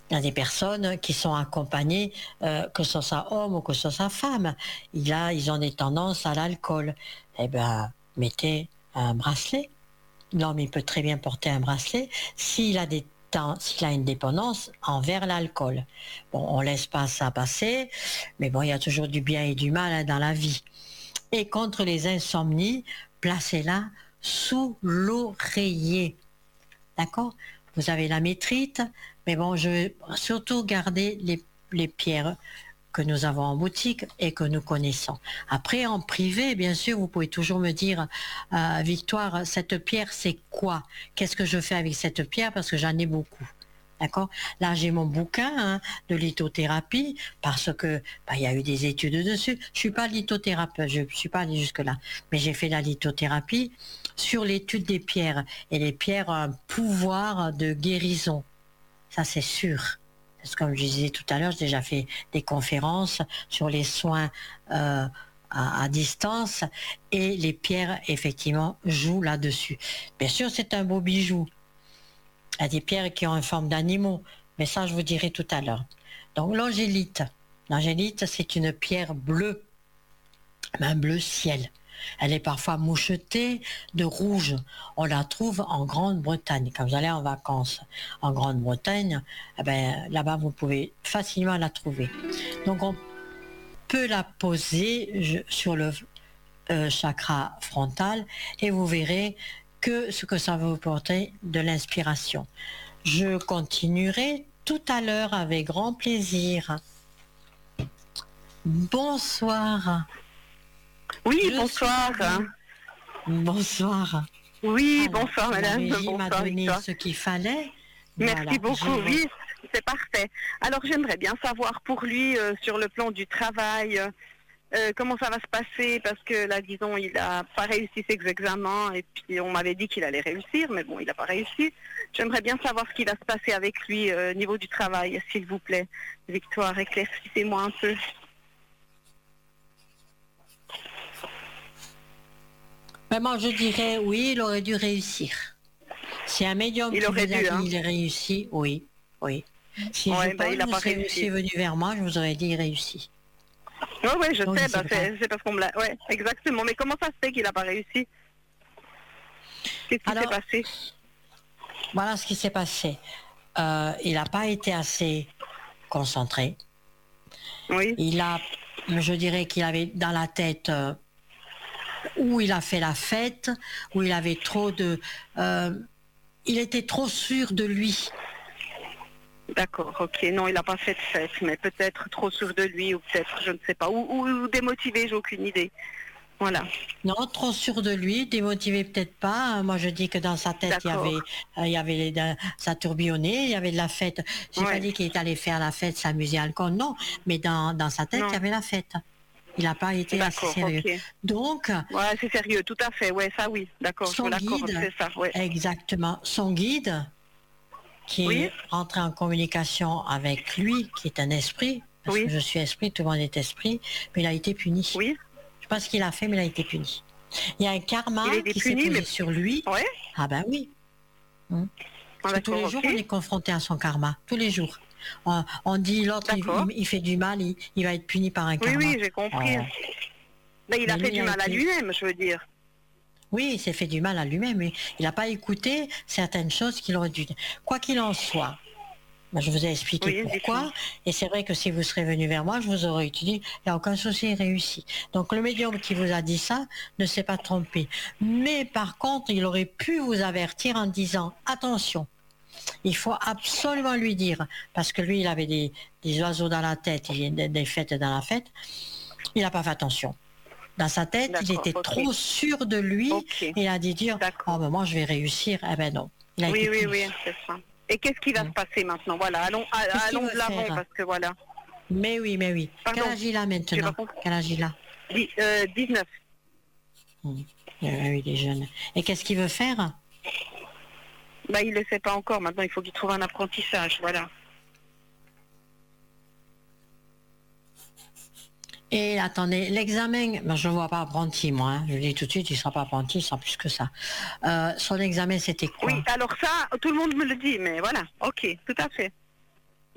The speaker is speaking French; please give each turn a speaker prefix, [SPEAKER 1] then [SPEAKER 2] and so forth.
[SPEAKER 1] Il y a des personnes qui sont accompagnées, que ce soit homme ou que ce soit femme. Ils ont des tendances à l'alcool. Eh bien, mettez un bracelet. L'homme, il peut très bien porter un bracelet s'il a une dépendance envers l'alcool. Bon, on laisse pas ça passer, mais bon, il y a toujours du bien et du mal, hein, dans la vie. Et contre les insomnies, placez-la sous l'oreiller. D'accord? Vous avez la métrite, mais bon, je vais surtout garder les pierres que nous avons en boutique et que nous connaissons. Après, en privé, bien sûr, vous pouvez toujours me dire, Victoire, cette pierre, c'est quoi? Qu'est-ce que je fais avec cette pierre? Parce que j'en ai beaucoup. D'accord? Là, j'ai mon bouquin, hein, de lithothérapie, parce que il y a eu des études dessus. Je suis pas lithothérapeute, je suis pas allée jusque-là, mais j'ai fait la lithothérapie sur l'étude des pierres. Et les pierres ont un pouvoir de guérison. Ça, c'est sûr. Parce que comme je disais tout à l'heure, j'ai déjà fait des conférences sur les soins à distance, et les pierres, effectivement, jouent là-dessus. Bien sûr, c'est un beau bijou. Il y a des pierres qui ont une forme d'animaux, mais ça, je vous dirai tout à l'heure. Donc, l'angélite. L'angélite, c'est une pierre bleue, un bleu ciel. Elle est parfois mouchetée de rouge. On la trouve en Grande-Bretagne. Quand vous allez en vacances en Grande-Bretagne, eh ben, là-bas, vous pouvez facilement la trouver. Donc, on peut la poser sur le chakra frontal, et vous verrez que ce que ça va vous porter de l'inspiration. Je continuerai tout à l'heure avec grand plaisir. Bonsoir.
[SPEAKER 2] Oui, bonsoir.
[SPEAKER 1] Bonsoir.
[SPEAKER 2] Oui,
[SPEAKER 1] alors,
[SPEAKER 2] bonsoir madame.
[SPEAKER 1] Le régime
[SPEAKER 2] bonsoir,
[SPEAKER 1] a donné
[SPEAKER 2] Victoire.
[SPEAKER 1] ce qu'il fallait.
[SPEAKER 2] Merci
[SPEAKER 1] Voilà,
[SPEAKER 2] beaucoup. Oui, c'est parfait. Alors j'aimerais bien savoir pour lui sur le plan du travail, comment ça va se passer, parce que là, disons, il n'a pas réussi ses examens et puis on m'avait dit qu'il allait réussir, mais bon, il n'a pas réussi. J'aimerais bien savoir ce qui va se passer avec lui au niveau du travail, s'il vous plaît. Victoire, éclaircissez-moi un peu.
[SPEAKER 1] Vraiment, je dirais oui, il aurait dû réussir. C'est un médium qui vous a dit il réussit, oui, oui. Si
[SPEAKER 2] ouais,
[SPEAKER 1] je pense
[SPEAKER 2] il n'a
[SPEAKER 1] que
[SPEAKER 2] pas
[SPEAKER 1] vous
[SPEAKER 2] réussi.
[SPEAKER 1] seriez venu vers moi, je vous aurais dit il réussit.
[SPEAKER 2] Oui, ouais, je sais, c'est parce qu'on me l'a... Ouais, exactement. Mais comment ça se fait qu'il n'a pas réussi? Qu'est-ce qui s'est passé?
[SPEAKER 1] Voilà ce qui s'est passé. Il n'a pas été assez concentré.
[SPEAKER 2] Oui.
[SPEAKER 1] Je dirais qu'il avait dans la tête où il a fait la fête, où il avait trop de... il était trop sûr de lui.
[SPEAKER 2] D'accord, ok. Non, il n'a pas fait de fête, mais peut-être trop sûr de lui, ou peut-être, je ne sais pas, ou démotivé, j'ai aucune idée. Voilà.
[SPEAKER 1] Non, trop sûr de lui, démotivé peut-être pas. Moi, je dis que dans sa tête, il y avait ça tourbillonnait, il y avait de la fête. J'ai pas dit qu'il est allé faire la fête, s'amuser à l'alcool, non. Mais dans sa tête, il y avait la fête. Il n'a pas été assez sérieux.
[SPEAKER 2] Okay.
[SPEAKER 1] Donc...
[SPEAKER 2] Ouais, c'est sérieux, tout à fait. Ouais, ça oui, d'accord.
[SPEAKER 1] Son guide,
[SPEAKER 2] c'est ça, ouais.
[SPEAKER 1] Exactement. Son guide, qui est rentré en communication avec lui, qui est un esprit, parce que je suis esprit, tout le monde est esprit, mais il a été puni.
[SPEAKER 2] Oui.
[SPEAKER 1] Je sais pas ce qu'il a fait, mais il a été puni. Il y a un karma qui s'est posé sur lui.
[SPEAKER 2] Ouais.
[SPEAKER 1] Ah ben oui. Parce que tous les jours, on est confronté à son karma. Tous les jours. On dit l'autre, il fait du mal, il va être puni par un karma.
[SPEAKER 2] Oui, j'ai compris. Mais il a fait du mal à lui-même, je veux dire.
[SPEAKER 1] Oui, il s'est fait du mal à lui-même, mais il n'a pas écouté certaines choses qu'il aurait dû. Quoi qu'il en soit, je vous ai expliqué pourquoi, et c'est vrai que si vous serez venu vers moi, je vous aurais dit, il n'y a aucun souci, il réussit. Donc le médium qui vous a dit ça ne s'est pas trompé. Mais par contre, il aurait pu vous avertir en disant, attention, il faut absolument lui dire, parce que lui, il avait des oiseaux dans la tête, des fêtes dans la fête, il n'a pas fait attention. Dans sa tête, il était trop sûr de lui, et il a dit oh ben moi je vais réussir. Eh ben non.
[SPEAKER 2] Oui, c'est ça. Et qu'est-ce qui va se passer maintenant? Voilà, allons de l'avant, parce que voilà.
[SPEAKER 1] Mais oui.
[SPEAKER 2] Pardon.
[SPEAKER 1] Quel âge il a maintenant? Quel âge il a?
[SPEAKER 2] 19.
[SPEAKER 1] Oui, il est jeune. Et qu'est-ce qu'il veut faire?
[SPEAKER 2] Il ne le sait pas encore. Maintenant, il faut qu'il trouve un apprentissage, voilà.
[SPEAKER 1] Et attendez, l'examen, je ne vois pas apprenti, moi. Je le dis tout de suite, il ne sera pas apprenti, il sera plus que ça. Son examen, c'était quoi?
[SPEAKER 2] Oui, alors ça, tout le monde me le dit, mais voilà, ok, tout à fait.